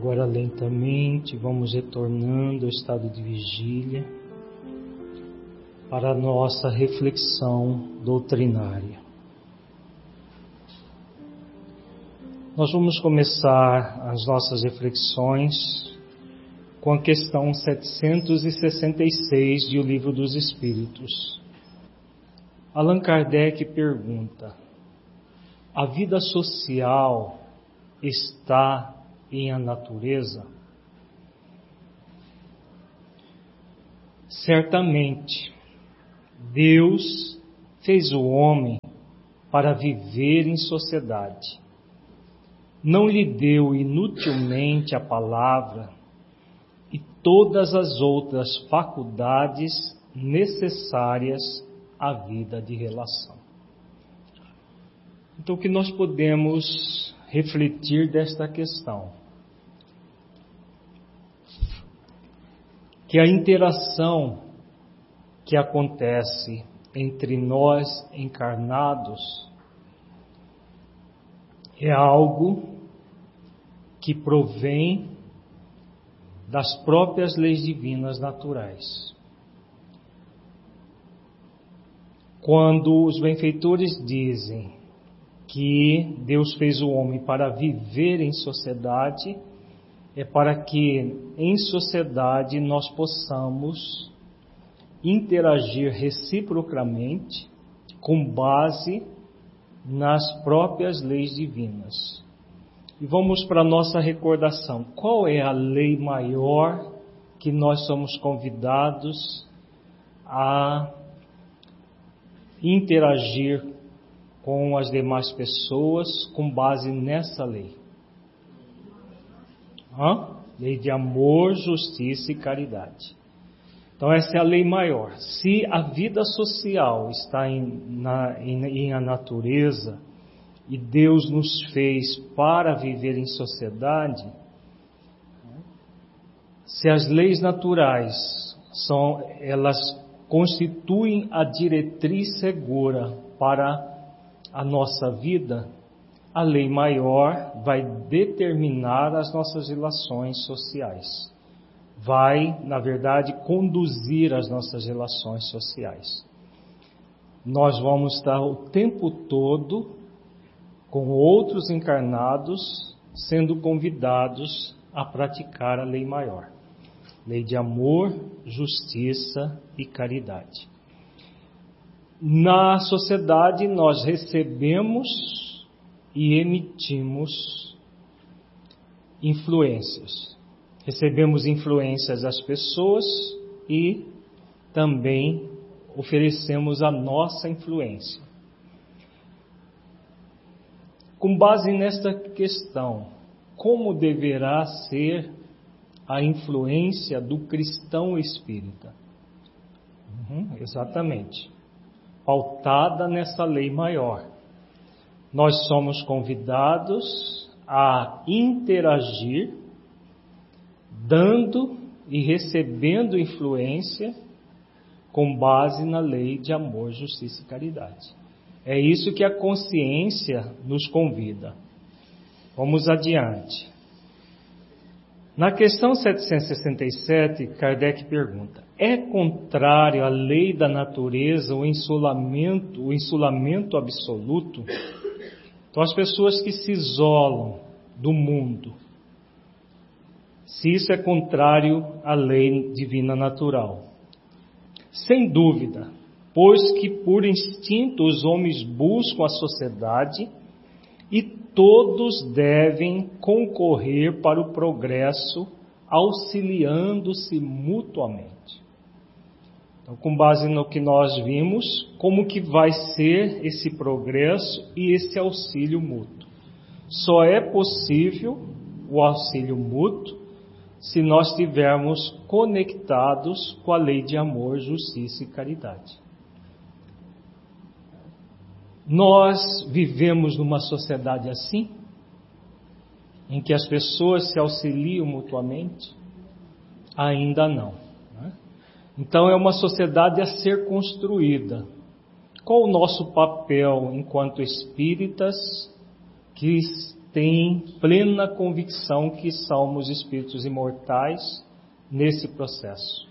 Agora lentamente vamos retornando ao estado de vigília para a nossa reflexão doutrinária. Nós vamos começar as nossas reflexões com a questão 766 de O Livro dos Espíritos. Allan Kardec pergunta: a vida social está em a natureza? Certamente, Deus fez o homem para viver em sociedade. Não lhe deu inutilmente a palavra e todas as outras faculdades necessárias à vida de relação. Então, o que nós podemos refletir desta questão? Que a interação que acontece entre nós encarnados é algo que provém das próprias leis divinas naturais. Quando os benfeitores dizem que Deus fez o homem para viver em sociedade, é para que em sociedade nós possamos interagir reciprocamente com base nas próprias leis divinas. E vamos para a nossa recordação. Qual é a lei maior que nós somos convidados a interagir com as demais pessoas com base nessa lei? Lei de amor, justiça e caridade. Então essa é a lei maior. Se a vida social está em a natureza e Deus nos fez para viver em sociedade, se as leis naturais elas constituem a diretriz segura para a nossa vida, a lei maior vai determinar as nossas relações sociais. Vai, na verdade, conduzir as nossas relações sociais. Nós vamos estar o tempo todo com outros encarnados sendo convidados a praticar a lei maior. Lei de amor, justiça e caridade. Na sociedade nós recebemos e emitimos influências. Recebemos influências das pessoas e também oferecemos a nossa influência. Com base nesta questão, como deverá ser a influência do cristão espírita? Exatamente. Pautada nessa lei maior. Nós somos convidados a interagir, dando e recebendo influência com base na lei de amor, justiça e caridade. É isso que a consciência nos convida. Vamos adiante. Na questão 767, Kardec pergunta: é contrário à lei da natureza o isolamento absoluto? Então, as pessoas que se isolam do mundo, se isso é contrário à lei divina natural. Sem dúvida, pois que por instinto os homens buscam a sociedade e todos devem concorrer para o progresso, auxiliando-se mutuamente. Então, com base no que nós vimos, como que vai ser esse progresso e esse auxílio mútuo? Só é possível o auxílio mútuo se nós estivermos conectados com a lei de amor, justiça e caridade. Nós vivemos numa sociedade assim, em que as pessoas se auxiliam mutuamente? Ainda não. Então é uma sociedade a ser construída. Qual o nosso papel enquanto espíritas que têm plena convicção que somos espíritos imortais nesse processo.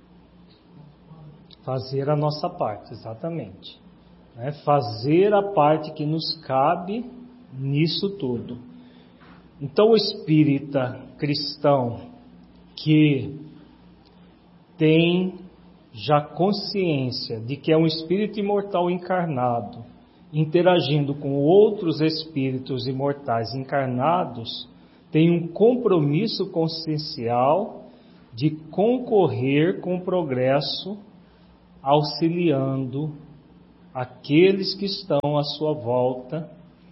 Fazer a nossa parte, exatamente. Fazer a parte que nos cabe nisso tudo. Então, o espírita cristão que tem já consciência de que é um espírito imortal encarnado, interagindo com outros espíritos imortais encarnados, tem um compromisso consciencial de concorrer com o progresso, auxiliando aqueles que estão à sua volta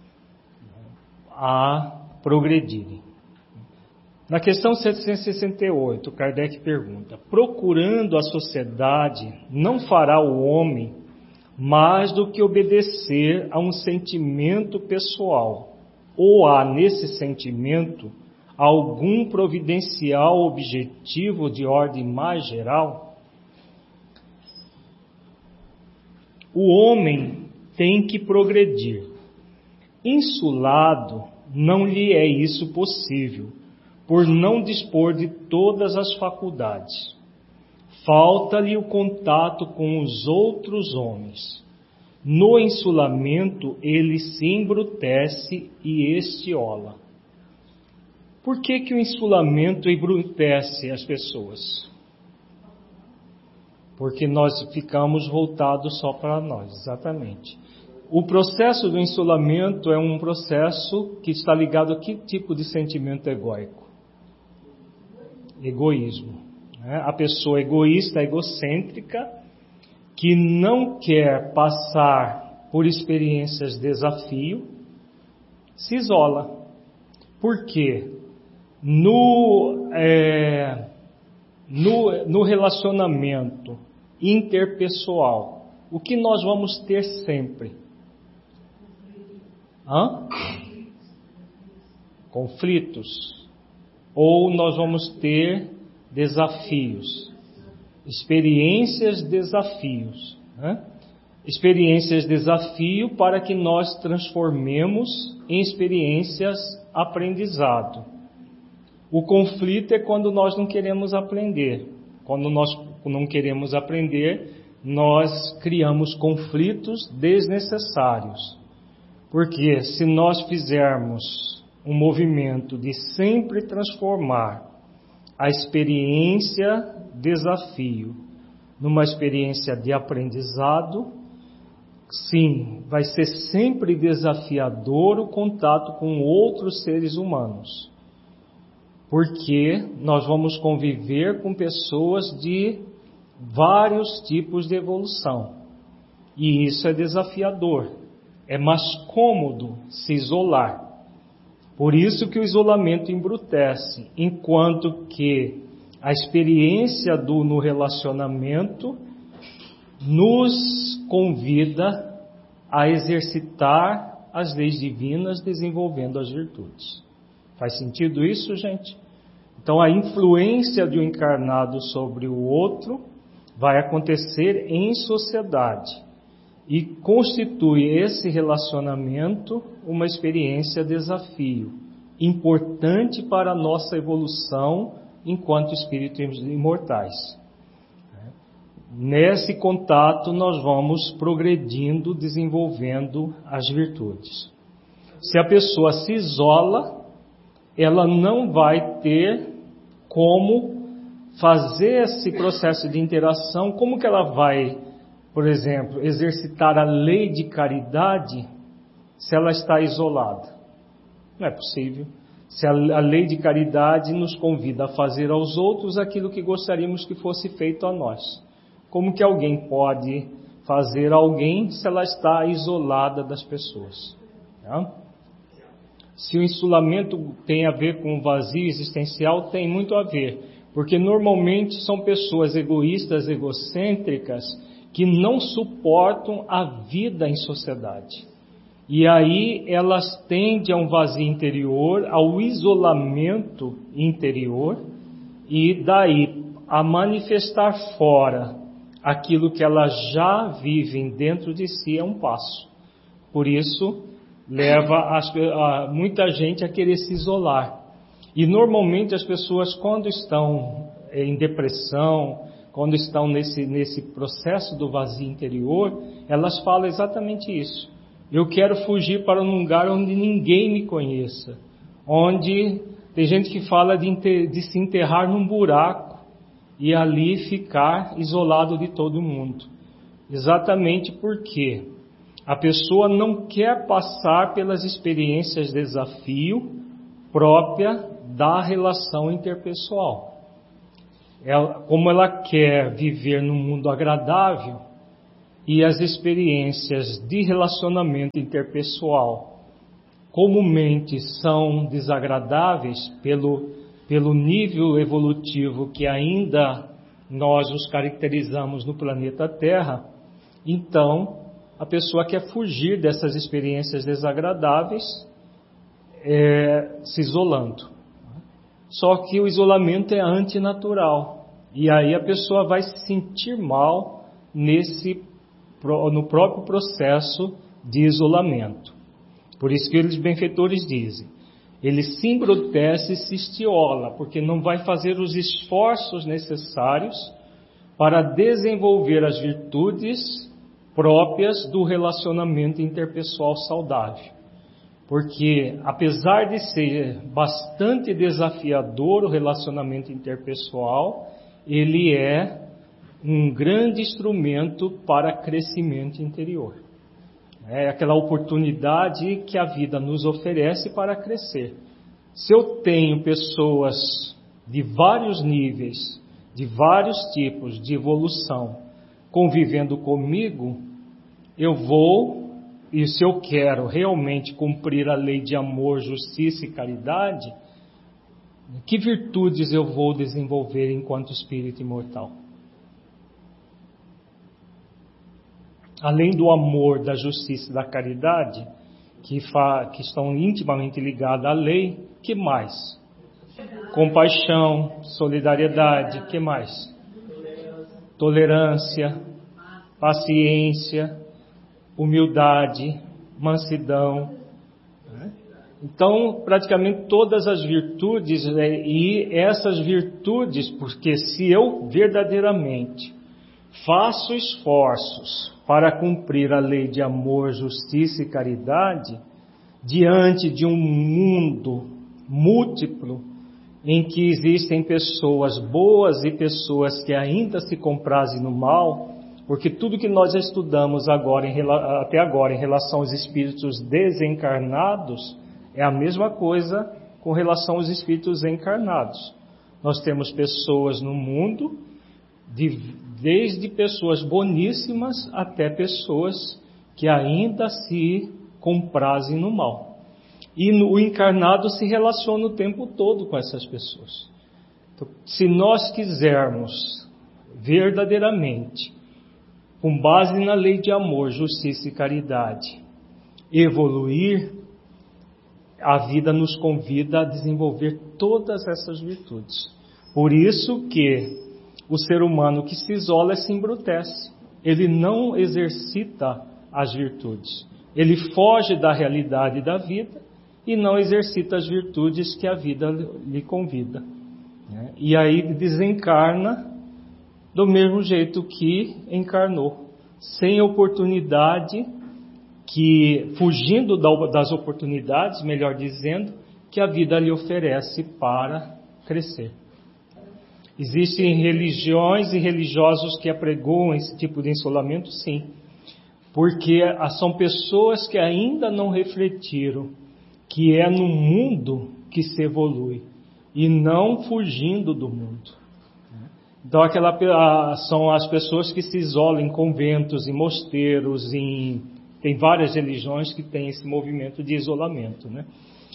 a progredirem. Na questão 768, Kardec pergunta: procurando a sociedade, não fará o homem mais do que obedecer a um sentimento pessoal, ou há nesse sentimento algum providencial objetivo de ordem mais geral? O homem tem que progredir. Insulado, não lhe é isso possível, por não dispor de todas as faculdades. Falta-lhe o contato com os outros homens. No insulamento, ele se embrutece e estiola. Por que o insulamento embrutece as pessoas? Porque nós ficamos voltados só para nós, exatamente. O processo do insulamento é um processo que está ligado a que tipo de sentimento egóico? Egoísmo. A pessoa egoísta, egocêntrica, que não quer passar por experiências de desafio, se isola. Por quê? No relacionamento interpessoal, o que nós vamos ter sempre? Conflitos. Ou nós vamos ter desafios, experiências, desafios. Experiências, desafio para que nós transformemos em experiências, aprendizado. O conflito é quando nós não queremos aprender. Quando nós não queremos aprender, nós criamos conflitos desnecessários. Porque se nós fizermos um movimento de sempre transformar a experiência desafio numa experiência de aprendizado, sim, vai ser sempre desafiador o contato com outros seres humanos. Porque nós vamos conviver com pessoas de vários tipos de evolução. E isso é desafiador. É mais cômodo se isolar. Por isso que o isolamento embrutece, enquanto que a experiência no relacionamento nos convida a exercitar as leis divinas, desenvolvendo as virtudes. Faz sentido isso, gente? Então, a influência de um encarnado sobre o outro vai acontecer em sociedade e constitui esse relacionamento uma experiência desafio, importante para a nossa evolução enquanto espíritos imortais. Nesse contato nós vamos progredindo, desenvolvendo as virtudes. Se a pessoa se isola, ela não vai ter como fazer esse processo de interação. Como que ela vai, por exemplo, exercitar a lei de caridade se ela está isolada? Não é possível. Se a lei de caridade nos convida a fazer aos outros aquilo que gostaríamos que fosse feito a nós. Como que alguém pode fazer a alguém se ela está isolada das pessoas? Se o insulamento tem a ver com o vazio existencial, tem muito a ver. Porque normalmente são pessoas egoístas, egocêntricas, que não suportam a vida em sociedade. E aí elas tendem a um vazio interior, ao isolamento interior, e daí a manifestar fora aquilo que elas já vivem dentro de si é um passo. Por isso, leva muita gente a querer se isolar. E normalmente as pessoas, quando estão em depressão, quando estão nesse processo do vazio interior, elas falam exatamente isso. Eu quero fugir para um lugar onde ninguém me conheça, onde tem gente que fala de se enterrar num buraco e ali ficar isolado de todo mundo. Exatamente porque a pessoa não quer passar pelas experiências de desafio própria da relação interpessoal. Como ela quer viver num mundo agradável e as experiências de relacionamento interpessoal comumente são desagradáveis pelo nível evolutivo que ainda nós os caracterizamos no planeta Terra, então a pessoa quer fugir dessas experiências desagradáveis se isolando. Só que o isolamento é antinatural. E aí a pessoa vai se sentir mal no próprio processo de isolamento. Por isso que os benfeitores dizem, ele se embrutece e se estiola, porque não vai fazer os esforços necessários para desenvolver as virtudes próprias do relacionamento interpessoal saudável. Porque, apesar de ser bastante desafiador o relacionamento interpessoal, ele é um grande instrumento para crescimento interior. É aquela oportunidade que a vida nos oferece para crescer. Se eu tenho pessoas de vários níveis, de vários tipos de evolução, convivendo comigo, e se eu quero realmente cumprir a lei de amor, justiça e caridade, que virtudes eu vou desenvolver enquanto espírito imortal? Além do amor, da justiça e da caridade, que estão intimamente ligadas à lei, que mais? Compaixão, solidariedade, que mais? Tolerância, paciência, humildade, mansidão. Então, praticamente todas as virtudes, e essas virtudes, porque se eu verdadeiramente faço esforços para cumprir a lei de amor, justiça e caridade, diante de um mundo múltiplo, em que existem pessoas boas e pessoas que ainda se comprazem no mal, porque tudo que nós estudamos até agora em relação aos espíritos desencarnados é a mesma coisa com relação aos espíritos encarnados. Nós temos pessoas no mundo, desde pessoas boníssimas até pessoas que ainda se comprazem no mal. E o encarnado se relaciona o tempo todo com essas pessoas. Então, se nós quisermos verdadeiramente, com base na lei de amor, justiça e caridade, evoluir, a vida nos convida a desenvolver todas essas virtudes. Por isso que o ser humano que se isola se embrutece. Ele não exercita as virtudes. Ele foge da realidade da vida e não exercita as virtudes que a vida lhe convida. E aí desencarna do mesmo jeito que encarnou, sem oportunidade, fugindo das oportunidades, melhor dizendo, que a vida lhe oferece para crescer. Existem religiões e religiosos que apregoam esse tipo de isolamento, sim, porque são pessoas que ainda não refletiram que é no mundo que se evolui e não fugindo do mundo. Então, são as pessoas que se isolam em conventos, em mosteiros, tem várias religiões que têm esse movimento de isolamento, né?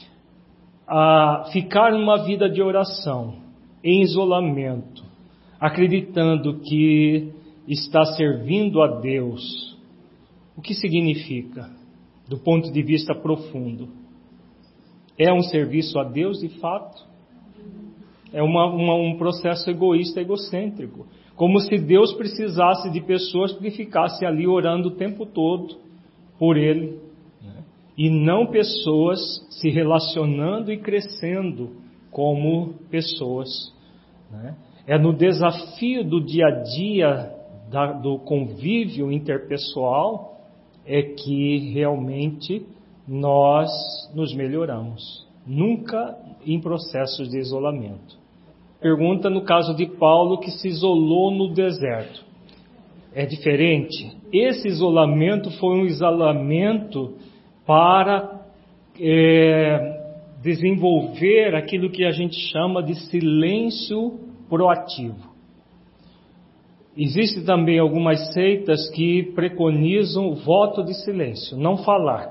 Ficar numa vida de oração, em isolamento, acreditando que está servindo a Deus, o que significa, do ponto de vista profundo? É um serviço a Deus de fato? É um processo egoísta, egocêntrico. Como se Deus precisasse de pessoas que ficassem ali orando o tempo todo por Ele. e não pessoas se relacionando e crescendo como pessoas, né? É no desafio do dia a dia, do convívio interpessoal, é que realmente nós nos melhoramos. Nunca em processos de isolamento. Pergunta no caso de Paulo, que se isolou no deserto. É diferente. Esse isolamento foi um isolamento para desenvolver aquilo que a gente chama de silêncio proativo. Existem também algumas seitas que preconizam o voto de silêncio, não falar.